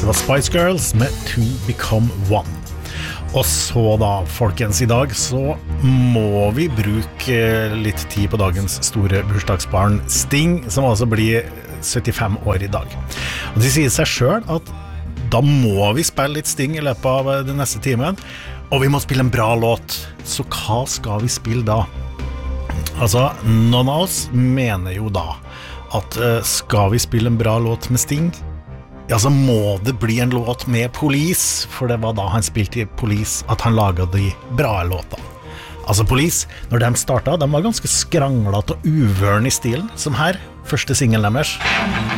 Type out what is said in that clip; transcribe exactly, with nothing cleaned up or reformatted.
Det var Spice Girls med To Become One. Og så da, folkens, i dag så må vi bruke litt tid på dagens store bursdagsbarn Sting, som altså blir syttifem år i dag. Og det sier seg selv at da må vi spille litt Sting i løpet av den neste timen, og vi må spille en bra låt. Så hva skal vi spille da? Altså, noen av oss mener jo da at skal vi spille en bra låt med Sting, ja, så må det bli en låt med Police, for det var da han spilte i Police at han laget de bra låta. Altså Police, når de startet, de var ganske skranglete og uvørn i stilen, som her, første singelen deres.